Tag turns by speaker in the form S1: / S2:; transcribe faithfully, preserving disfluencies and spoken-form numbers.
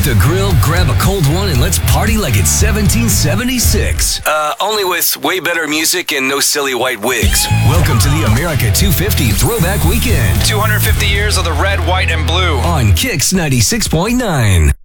S1: the grill, grab a cold one, and let's party like it's seventeen seventy-six. Uh, only with way better music and no silly white wigs. Welcome to the America two fifty Throwback Weekend.
S2: two hundred fifty years of the red, white, and blue.
S1: On Kicks ninety-six point nine.